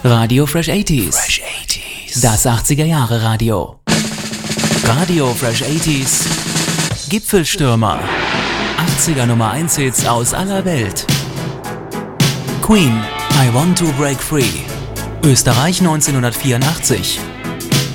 Radio Fresh 80s. Das 80er Jahre Radio. Radio Fresh 80s. Gipfelstürmer. 80er Nummer 1 Hits aus aller Welt. Queen, I Want to Break Free. Österreich 1984.